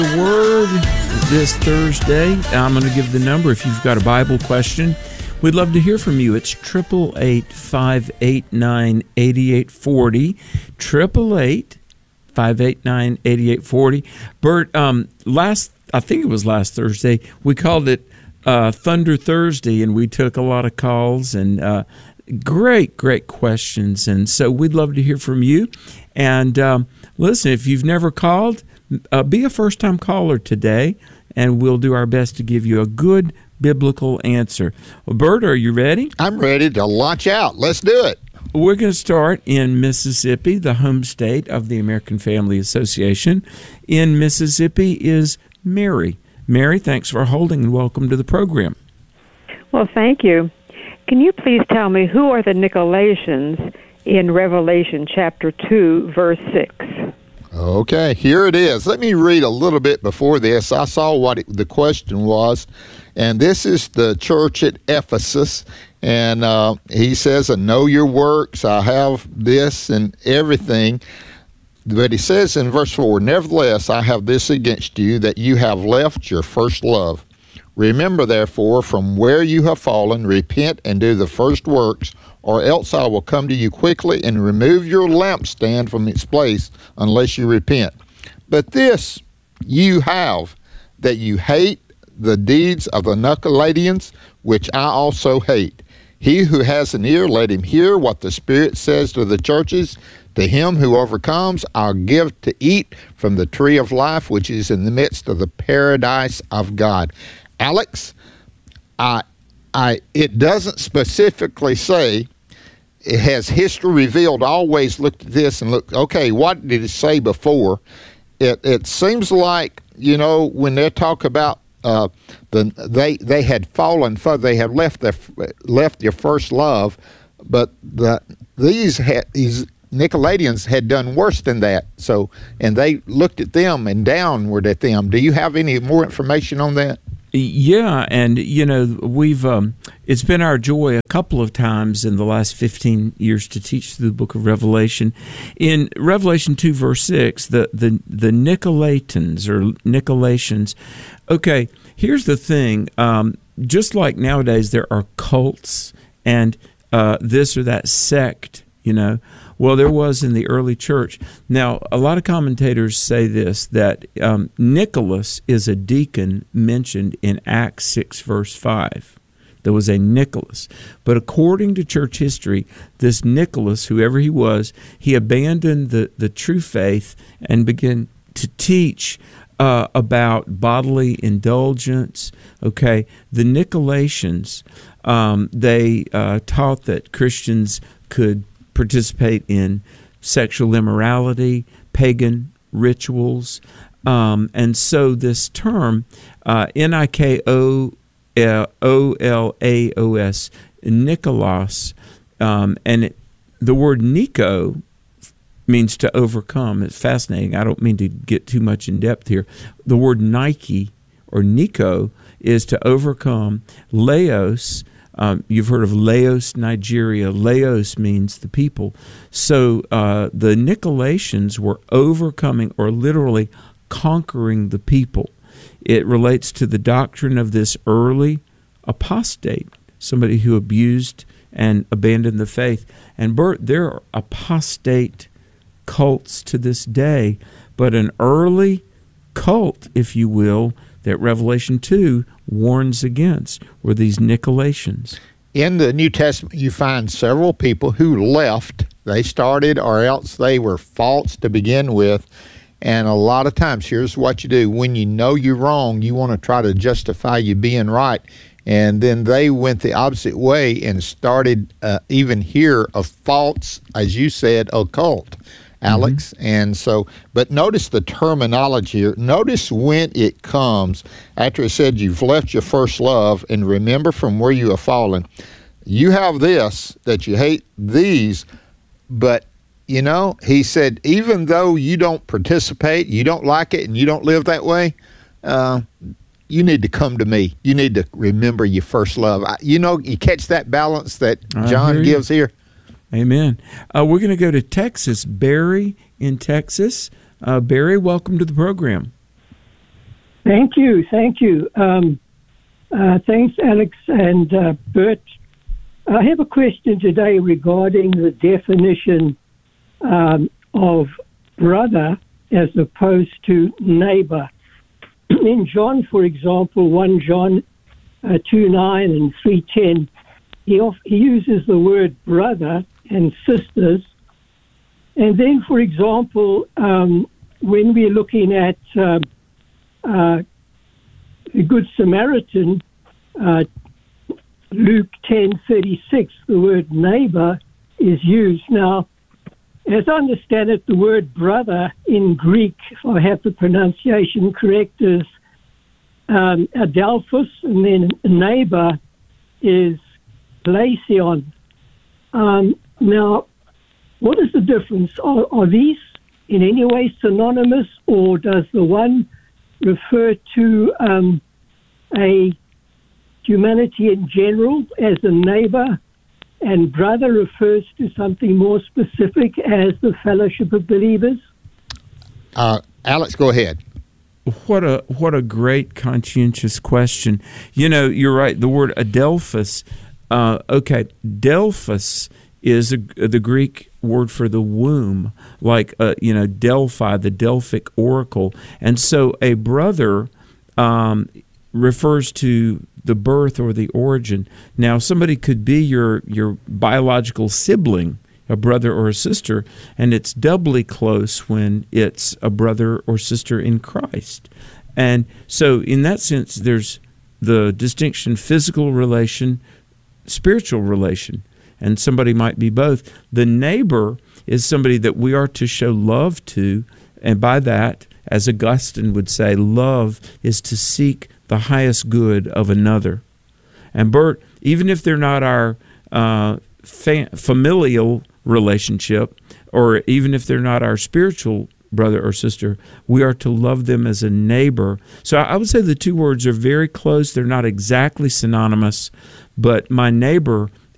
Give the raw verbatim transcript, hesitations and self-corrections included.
The Word this Thursday. I'm going to give the number if you've got a Bible question. We'd love to hear from you. It's eight eight eight, five eight nine, eight eight four zero, eight eight eight, five eight nine, eight eight four zero. Bert, um, last, I think it was last Thursday, we called it uh, Thunder Thursday, and we took a lot of calls and uh, great, great questions. And so we'd love to hear from you. And um, listen, if you've never called, uh, be a first-time caller today, and we'll do our best to give you a good biblical answer. Well, Bert, are you ready? I'm ready to launch out. Let's do it. We're going to start in Mississippi, the home state of the American Family Association. In Mississippi is Mary. Mary, thanks for holding and welcome to the program. Well, thank you. Can you please tell me who are the Nicolaitans in Revelation chapter two, verse six? Okay, here it is. Let me read a little bit before this. I saw what it, the question was, and this is the church at Ephesus, and uh, he says, I know your works, I have this and everything, but he says in verse four, nevertheless, I have this against you, that you have left your first love. Remember, therefore, from where you have fallen, repent and do the first works, or else I will come to you quickly and remove your lampstand from its place unless you repent. But this you have, that you hate the deeds of the Nicolaitans, which I also hate. He who has an ear, let him hear what the Spirit says to the churches. To him who overcomes, I'll give to eat from the tree of life, which is in the midst of the paradise of God. Alex, I, I, it doesn't specifically say, it has history revealed, always looked at this and looked, okay, what did it say before? It it seems like, you know, when they talk about uh, the they they had fallen, they had left their left their first love, but the these had, these Nicolaitans had done worse than that. So, and they looked at them and downward at them. Do you have any more information on that? Yeah, and, you know, we've um, it's been our joy a couple of times in the last fifteen years to teach through the book of Revelation. In Revelation two, verse six, the, the, the Nicolaitans or Nicolaitans, okay, here's the thing. Um, just like nowadays there are cults and uh, this or that sect, you know, well, there was in the early church. Now, a lot of commentators say this, that um, Nicholas is a deacon mentioned in Acts six, verse five. There was a Nicholas. But according to church history, this Nicholas, whoever he was, he abandoned the, the true faith and began to teach uh, about bodily indulgence. Okay, the Nicolaitans, um, they uh, taught that Christians could participate in sexual immorality, pagan rituals. Um, and so this term, uh, N I K O O L A O S, Nicholas, um, and it, the word Nico means to overcome. It's fascinating. I don't mean to get too much in depth here. The word Nike or Nico is to overcome. Laos, Um, you've heard of Laos, Nigeria. Laos means the people. So uh, the Nicolaitans were overcoming or literally conquering the people. It relates to the doctrine of this early apostate, somebody who abused and abandoned the faith. And Bert, there are apostate cults to this day, but an early cult, if you will, that Revelation two warns against were these Nicolaitans. In the New Testament, you find several people who left. They started, or else they were false to begin with. And a lot of times, here's what you do. When you know you're wrong, you want to try to justify you being right. And then they went the opposite way and started uh, even here a false, as you said, occult. Alex, mm-hmm. and so, but notice the terminology here. Notice when it comes, after it said you've left your first love, and remember from where you have fallen. You have this, that you hate these, but, you know, he said, even though you don't participate, you don't like it, and you don't live that way, uh, you need to come to me. You need to remember your first love. I, you know, you catch that balance that John gives here? Amen. Uh, we're going to go to Texas. Barry in Texas. Uh, Barry, welcome to the program. Thank you, thank you. Um, uh, thanks, Alex and uh, Bert. I have a question today regarding the definition um, of brother as opposed to neighbor. In John, for example, First John uh, two nine and three ten, he, off, he uses the word brother and sisters. And then, for example, um, when we're looking at uh, uh, the Good Samaritan, uh, Luke ten thirty-six, the word neighbor is used. Now, as I understand it, the word brother in Greek, if I have the pronunciation correct, is um, adelphos, and then neighbor is glacion. Um, now, what is the difference? Are, are these in any way synonymous, or does the one refer to um, a humanity in general as a neighbor, and brother refers to something more specific as the fellowship of believers? Uh, Alex, go ahead. What a what a great conscientious question. You know, you're right. The word adelphos. Uh, okay, Delphos is a, the Greek word for the womb, like uh, you know Delphi, the Delphic oracle, and so a brother um, refers to the birth or the origin. Now, somebody could be your your biological sibling, a brother or a sister, and it's doubly close when it's a brother or sister in Christ. And so in that sense, there's the distinction: physical relation, spiritual relation, and somebody might be both. The neighbor is somebody that we are to show love to, and by that, as Augustine would say, love is to seek the highest good of another. And Bert, even if they're not our uh, fa- familial relationship, or even if they're not our spiritual brother or sister, we are to love them as a neighbor. So I would say the two words are very close. They're not exactly synonymous, but my neighbor